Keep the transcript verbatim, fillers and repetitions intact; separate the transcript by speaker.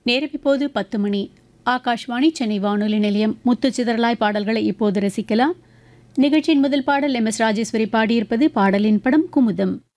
Speaker 1: நேரம் இப்போது பத்து மணி. ஆகாஷ்வாணி சென்னை வானொலி நிலையம். முத்துச்சிதறலாய் பாடல்களை இப்போது ரசிக்கலாம். நிகழ்ச்சியின் முதல் பாடல் எம் எஸ் ராஜேஸ்வரி பாடியிருப்பது. பாடலின் படம் குமுதம்.